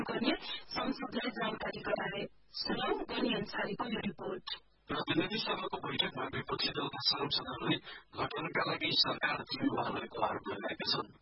गर्ने संसदलाई जानकारी गराए। सुनौ गनी अन्सारीको यो रिपोर्ट। प्रतिनिधि सभाको बैठकमा विपक्षी दलका सांसदहरूले घटनाका लागि सरकार जिम्मेवार रहेको आरोप लगाएका छन्।